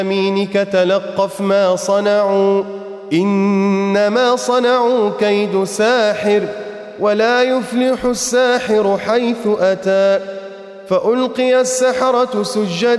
يمينك تلقف ما صنعوا إنما صنعوا كيد ساحر ولا يفلح الساحر حيث أتى. فألقي السحرة سجدا